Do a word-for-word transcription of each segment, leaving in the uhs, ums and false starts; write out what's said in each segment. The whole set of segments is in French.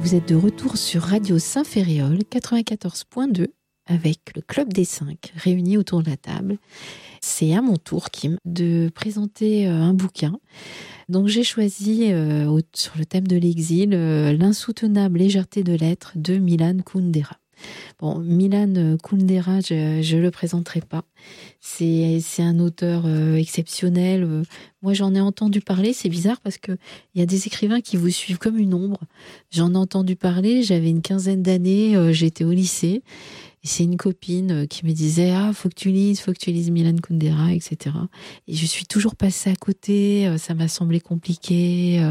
Vous êtes de retour sur Radio Saint-Ferréol quatre-vingt-quatorze point deux avec le Club des Cinq réunis autour de la table. C'est à mon tour, Kim, de présenter un bouquin. Donc j'ai choisi euh, au, sur le thème de l'exil euh, L'insoutenable légèreté de l'être de Milan Kundera. Bon, Milan Kundera, je ne le présenterai pas. C'est, c'est un auteur euh, exceptionnel. Moi, j'en ai entendu parler. C'est bizarre parce qu'il y a des écrivains qui vous suivent comme une ombre. J'en ai entendu parler. J'avais une quinzaine d'années. Euh, j'étais au lycée. Et c'est une copine qui me disait « Ah, faut que tu lises, faut que tu lises Milan Kundera, et cetera » Et je suis toujours passée à côté. Ça m'a semblé compliqué.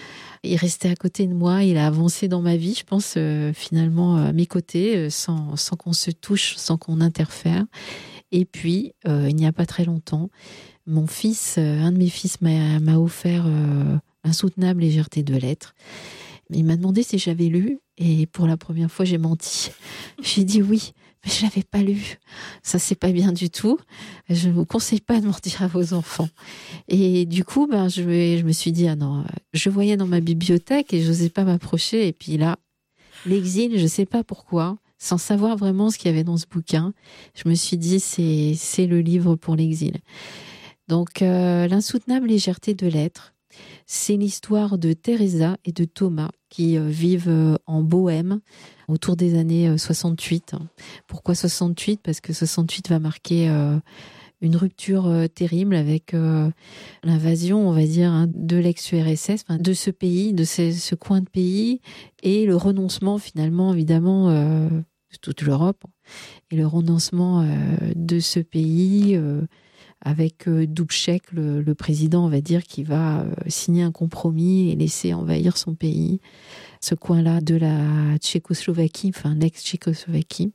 Il restait à côté de moi, il a avancé dans ma vie, je pense, euh, finalement à mes côtés, euh, sans, sans qu'on se touche, sans qu'on interfère. Et puis, euh, il n'y a pas très longtemps, mon fils, euh, un de mes fils m'a, m'a offert euh, Insoutenable légèreté de l'être. Il m'a demandé si j'avais lu, et pour la première fois, j'ai menti. J'ai dit oui, mais je l'avais pas lu. Ça, c'est pas bien du tout. Je ne vous conseille pas de mentir à vos enfants. Et du coup, ben, je, je me suis dit, ah non, je voyais dans ma bibliothèque et je n'osais pas m'approcher. Et puis là, l'exil, je ne sais pas pourquoi, sans savoir vraiment ce qu'il y avait dans ce bouquin, je me suis dit, c'est, c'est le livre pour l'exil. Donc, euh, L'insoutenable légèreté de l'être, c'est l'histoire de Teresa et de Thomas qui euh, vivent euh, en Bohême autour des années euh, soixante-huit. Pourquoi soixante-huit ? Parce que soixante-huit va marquer euh, une rupture euh, terrible avec euh, l'invasion, on va dire, hein, de l'ex-U R S S, enfin, de ce pays, de ce, ce coin de pays, et le renoncement finalement, évidemment, euh, de toute l'Europe, et le renoncement euh, de ce pays euh, avec euh, Dubček, le, le président, on va dire, qui va euh, signer un compromis et laisser envahir son pays, ce coin-là de la Tchécoslovaquie, enfin l'ex-Tchécoslovaquie.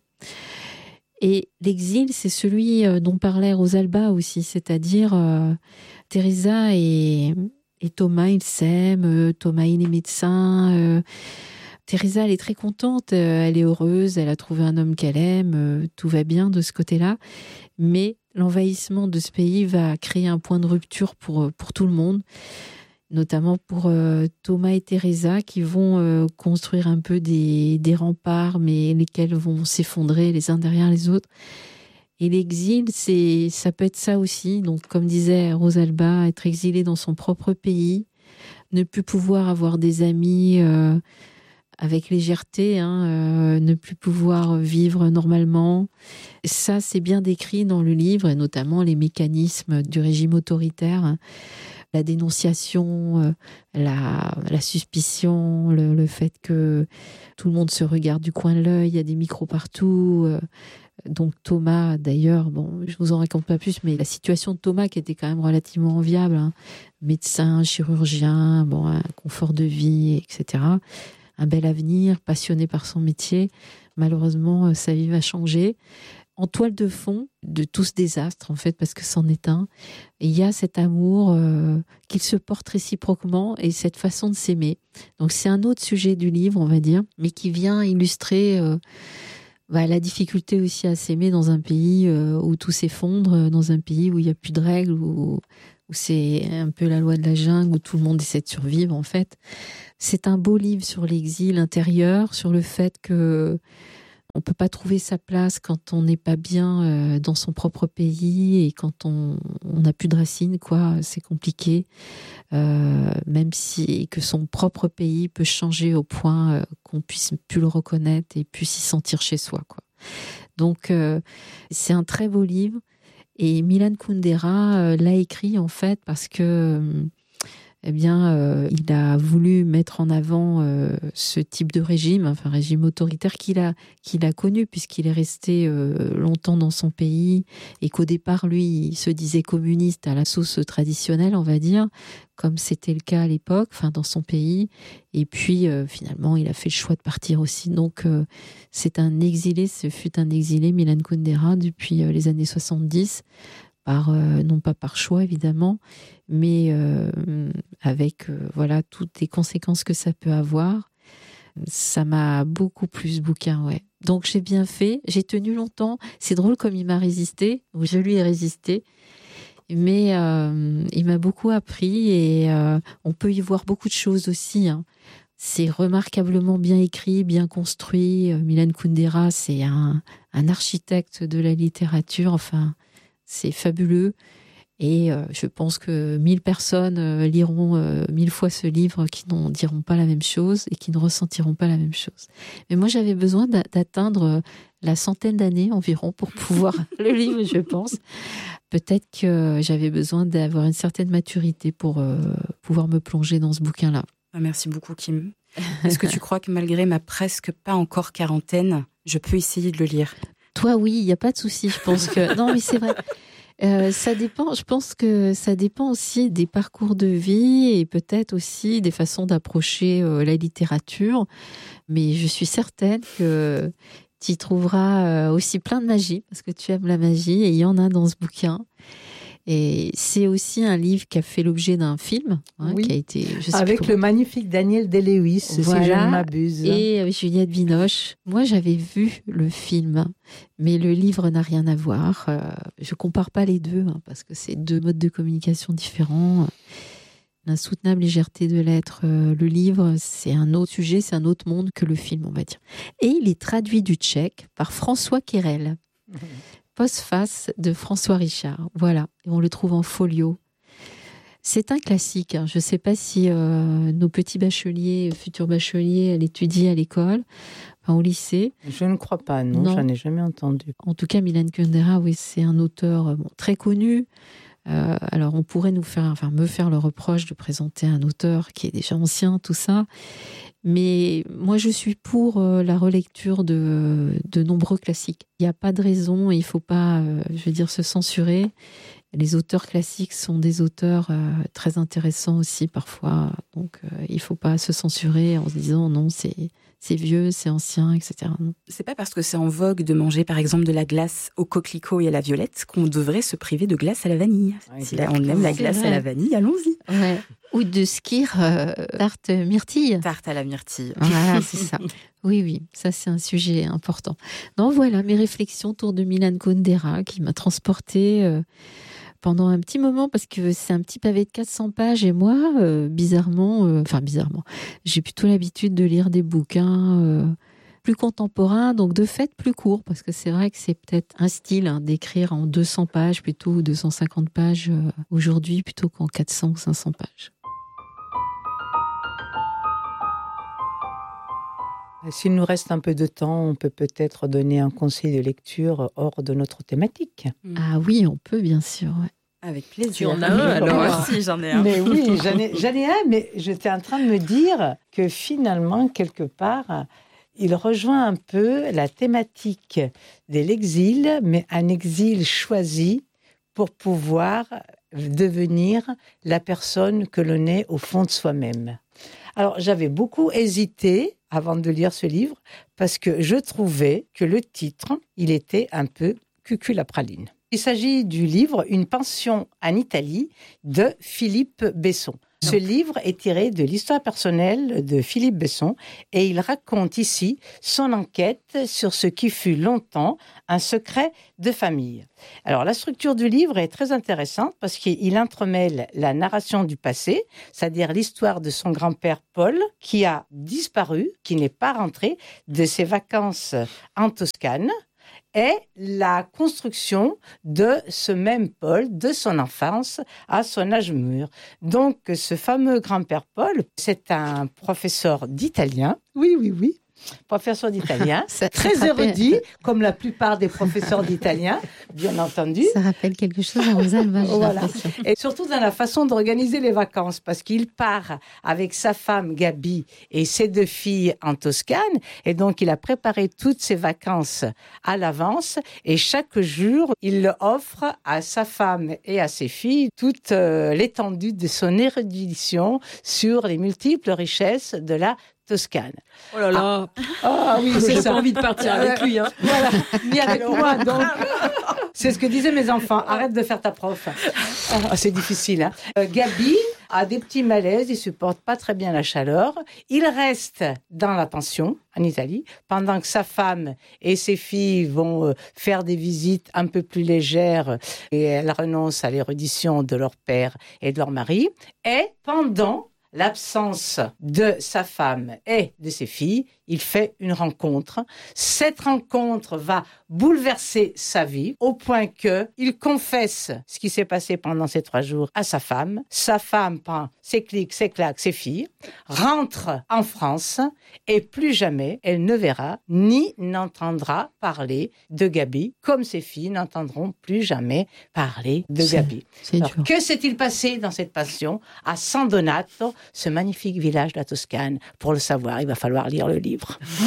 Et l'exil, c'est celui euh, dont parlait Rosalba aussi, c'est-à-dire euh, Teresa et, et Thomas, ils s'aiment, euh, Thomas, il est médecin. Euh, Teresa, elle est très contente, euh, elle est heureuse, elle a trouvé un homme qu'elle aime, euh, tout va bien de ce côté-là. Mais l'envahissement de ce pays va créer un point de rupture pour, pour tout le monde, notamment pour euh, Thomas et Teresa qui vont euh, construire un peu des, des remparts, mais lesquels vont s'effondrer les uns derrière les autres. Et l'exil, c'est, ça peut être ça aussi. Donc, comme disait Rosalba, être exilé dans son propre pays, ne plus pouvoir avoir des amis euh, avec légèreté, hein, euh, ne plus pouvoir vivre normalement. Ça, c'est bien décrit dans le livre, et notamment les mécanismes du régime autoritaire, hein. La dénonciation, euh, la, la suspicion, le, le fait que tout le monde se regarde du coin de l'œil, il y a des micros partout. Euh, donc Thomas, d'ailleurs, bon, je vous en raconte pas plus, mais la situation de Thomas qui était quand même relativement enviable, hein, médecin, chirurgien, bon, un confort de vie, et cetera. Un bel avenir, passionné par son métier. Malheureusement, sa vie va changer. En toile de fond de tout ce désastre, en fait, parce que c'en est un, il y a cet amour euh, qu'ils se portent réciproquement et cette façon de s'aimer. Donc c'est un autre sujet du livre, on va dire, mais qui vient illustrer euh, bah, la difficulté aussi à s'aimer dans un pays euh, où tout s'effondre, dans un pays où il n'y a plus de règles, où, où c'est un peu la loi de la jungle, où tout le monde essaie de survivre, en fait. C'est un beau livre sur l'exil intérieur, sur le fait que on peut pas trouver sa place quand on n'est pas bien euh, dans son propre pays et quand on n'a plus de racines, quoi. C'est compliqué. Euh, même si que son propre pays peut changer au point euh, qu'on puisse plus le reconnaître et plus s'y sentir chez soi, quoi. Donc euh, c'est un très beau livre. Et Milan Kundera euh, l'a écrit en fait parce que euh, eh bien, euh, il a voulu mettre en avant euh, ce type de régime, enfin régime autoritaire qu'il a qu'il a connu puisqu'il est resté euh, longtemps dans son pays et qu'au départ, lui, il se disait communiste à la sauce traditionnelle, on va dire, comme c'était le cas à l'époque, enfin dans son pays. Et puis euh, finalement, il a fait le choix de partir aussi. Donc, euh, c'est un exilé, ce fut un exilé, Milan Kundera, depuis euh, les années soixante-dix. Par, euh, non pas par choix évidemment, mais euh, avec euh, voilà toutes les conséquences que ça peut avoir. Ça m'a beaucoup plu ce bouquin, ouais. Donc j'ai bien fait, j'ai tenu longtemps. C'est drôle comme il m'a résisté, ou je lui ai résisté, mais euh, il m'a beaucoup appris et euh, on peut y voir beaucoup de choses aussi, hein. C'est remarquablement bien écrit, bien construit. Milan Kundera, c'est un, un architecte de la littérature. Enfin, c'est fabuleux. Et euh, je pense que mille personnes euh, liront euh, mille fois ce livre qui n'en diront pas la même chose et qui ne ressentiront pas la même chose. Mais moi, j'avais besoin d'a- d'atteindre la centaine d'années environ pour pouvoir le lire, je pense. Peut-être que j'avais besoin d'avoir une certaine maturité pour euh, pouvoir me plonger dans ce bouquin-là. Ah, merci beaucoup, Kim. Est-ce que tu crois que malgré ma presque pas encore quarantaine, je peux essayer de le lire ? Toi, oui, il n'y a pas de souci. Je pense que... Non, mais c'est vrai. Euh, ça dépend, je pense que ça dépend aussi des parcours de vie et peut-être aussi des façons d'approcher euh, la littérature. Mais je suis certaine que tu y trouveras euh, aussi plein de magie, parce que tu aimes la magie et il y en a dans ce bouquin. Et c'est aussi un livre qui a fait l'objet d'un film, hein, oui. qui a été je sais avec plus le magnifique Daniel Day-Lewis, voilà. si je ne m'abuse. Et avec Juliette Binoche. Moi, j'avais vu le film, mais le livre n'a rien à voir. Euh, je compare pas les deux, hein, parce que c'est deux modes de communication différents. L'insoutenable légèreté de l'être, euh, le livre, c'est un autre sujet, c'est un autre monde que le film, on va dire. Et il est traduit du tchèque par François Quérel. Mmh. Postface de François Richard. Voilà, et on le trouve en folio. C'est un classique. Hein. Je ne sais pas si euh, nos petits bacheliers, futurs bacheliers, l'étudient à l'école, enfin, au lycée. Je ne crois pas, non, non. J'en ai jamais entendu. En tout cas, Milan Kundera, oui, c'est un auteur bon, très connu. Euh, alors, on pourrait nous faire, enfin, me faire le reproche de présenter un auteur qui est déjà ancien, tout ça. Mais moi, je suis pour euh, la relecture de, de nombreux classiques. Il n'y a pas de raison, il ne faut pas, euh, je veux dire, se censurer. Les auteurs classiques sont des auteurs euh, très intéressants aussi parfois. Donc, euh, il ne faut pas se censurer en se disant non, c'est, c'est vieux, c'est ancien, et cetera. Non. C'est pas parce que c'est en vogue de manger, par exemple, de la glace au coquelicot et à la violette qu'on devrait se priver de glace à la vanille. Ouais, si là, on aime la glace à la vanille, allons-y. Ouais. Ou de skir euh, tarte myrtille. Tarte à la myrtille. Voilà, c'est ça. Oui, oui, ça c'est un sujet important. Non, voilà mes réflexions autour de Milan Kundera qui m'a transportée euh, pendant un petit moment parce que c'est un petit pavé de quatre cents pages et moi, euh, bizarrement, euh, enfin bizarrement, j'ai plutôt l'habitude de lire des bouquins euh, plus contemporains, donc de fait plus courts parce que c'est vrai que c'est peut-être un style hein, d'écrire en deux cents pages plutôt ou deux cent cinquante pages euh, aujourd'hui plutôt qu'en quatre cents ou cinq cents pages. S'il nous reste un peu de temps, on peut peut-être donner un conseil de lecture hors de notre thématique. Ah oui, on peut bien sûr. Ouais. Avec plaisir. Tu en as un alors? Si, j'en ai un. Mais oui, j'en ai, j'en ai un, mais j'étais en train de me dire que finalement, quelque part, il rejoint un peu la thématique de l'exil, mais un exil choisi pour pouvoir devenir la personne que l'on est au fond de soi-même. Alors, j'avais beaucoup hésité avant de lire ce livre, parce que je trouvais que le titre, il était un peu cucul-à-praline. Il s'agit du livre « Une pension en Italie » de Philippe Besson. Ce livre est tiré de l'histoire personnelle de Philippe Besson et il raconte ici son enquête sur ce qui fut longtemps un secret de famille. Alors, la structure du livre est très intéressante parce qu'il entremêle la narration du passé, c'est-à-dire l'histoire de son grand-père Paul, qui a disparu, qui n'est pas rentré de ses vacances en Toscane, et la construction de ce même Paul, de son enfance à son âge mûr. Donc, ce fameux grand-père Paul, c'est un professeur d'italien. Oui, oui, oui. Professeur d'italien, ça, très ça érudit, rappelle... comme la plupart des professeurs d'italien, bien entendu. Ça rappelle quelque chose à Rosalba. Voilà. Et surtout dans la façon d'organiser les vacances, parce qu'il part avec sa femme Gabi et ses deux filles en Toscane, et donc il a préparé toutes ses vacances à l'avance, et chaque jour, il offre à sa femme et à ses filles toute euh, l'étendue de son érudition sur les multiples richesses de la Toscane. Oh là là. Ah, ah oui, c'est J'ai ça. pas envie de partir avec lui. Hein. Voilà, ni avec moi. Donc, c'est ce que disaient mes enfants. Arrête de faire ta prof. Ah, c'est difficile. Hein. Euh, Gabi a des petits malaises. Il supporte pas très bien la chaleur. Il reste dans la pension en Italie pendant que sa femme et ses filles vont euh, faire des visites un peu plus légères et elles renoncent à l'érudition de leur père et de leur mari. Et pendant l'absence de sa femme et de ses filles, il fait une rencontre. Cette rencontre va bouleverser sa vie au point que il confesse ce qui s'est passé pendant ces trois jours à sa femme. Sa femme prend ses clics, ses claques, ses filles, rentre en France et plus jamais elle ne verra ni n'entendra parler de Gaby, comme ses filles n'entendront plus jamais parler de C'est- Gaby. C'est Alors, dur. que s'est-il passé dans cette passion à San Donato, ce magnifique village de la Toscane? Pour le savoir, il va falloir lire le livre.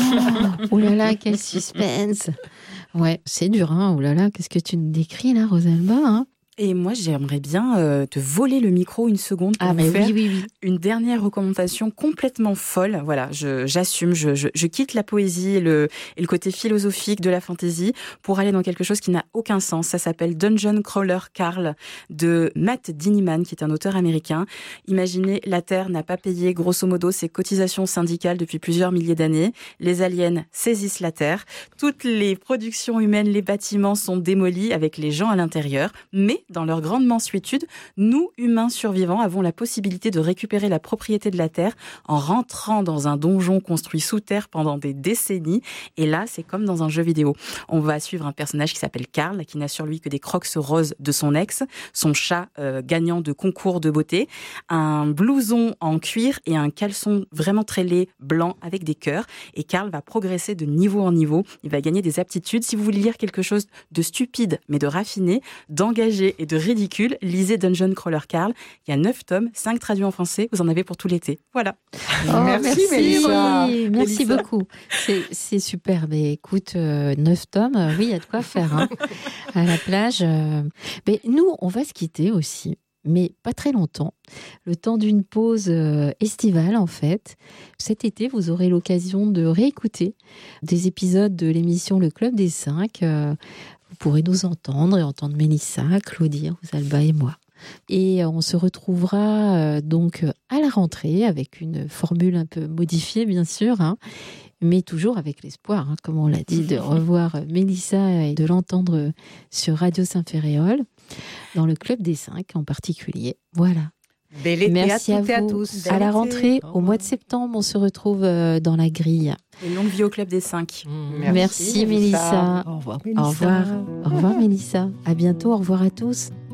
Oh là là, quel suspense. Ouais, c'est dur, hein. Oh là là, qu'est-ce que tu nous décris là, Rosalba, hein? Et moi, j'aimerais bien euh, te voler le micro une seconde pour Ah, vous mais faire oui, oui, oui. une dernière recommandation complètement folle. Voilà, je, j'assume, je, je, je quitte la poésie et le, et le côté philosophique de la fantaisie pour aller dans quelque chose qui n'a aucun sens. Ça s'appelle Dungeon Crawler Carl de Matt Diniman, qui est un auteur américain. Imaginez, la Terre n'a pas payé grosso modo ses cotisations syndicales depuis plusieurs milliers d'années. Les aliens saisissent la Terre. Toutes les productions humaines, les bâtiments sont démolis avec les gens à l'intérieur. Mais dans leur grande mansuétude, nous, humains survivants, avons la possibilité de récupérer la propriété de la Terre en rentrant dans un donjon construit sous terre pendant des décennies. Et là, c'est comme dans un jeu vidéo. On va suivre un personnage qui s'appelle Carl, qui n'a sur lui que des crocs roses de son ex, son chat euh, gagnant de concours de beauté, un blouson en cuir et un caleçon vraiment très laid, blanc, avec des cœurs. Et Carl va progresser de niveau en niveau. Il va gagner des aptitudes. Si vous voulez lire quelque chose de stupide, mais de raffiné, d'engagé et de ridicule, lisez Dungeon Crawler Carl. Il y a neuf tomes, cinq traduits en français. Vous en avez pour tout l'été. Voilà. Oh, Merci, Mélissa. Merci Mélissa. beaucoup. C'est, c'est super. Mais écoute, euh, neuf tomes, euh, oui, il y a de quoi faire hein, à la plage. euh. Mais nous, on va se quitter aussi, mais pas très longtemps. Le temps d'une pause euh, estivale, en fait. Cet été, vous aurez l'occasion de réécouter des épisodes de l'émission Le Club des Cinq. Euh, vous pourrez nous entendre et entendre Mélissa, Claudie, Rosalba et moi. Et on se retrouvera euh, donc à la rentrée avec une formule un peu modifiée, bien sûr, hein, mais toujours avec l'espoir, hein, comme on l'a dit, de revoir Mélissa et de l'entendre sur Radio Saint-Ferréol, dans le Club des Cinq en particulier. Voilà. Bel été Merci à à toutes et à vous. tous. À la rentrée, Au au revoir. mois de septembre, on se retrouve euh, dans la grille. Et longue vie au Club des Cinq. Merci, Merci, Mélissa. Au revoir, Au revoir. Au revoir, Mélissa. À bientôt. Au revoir à tous.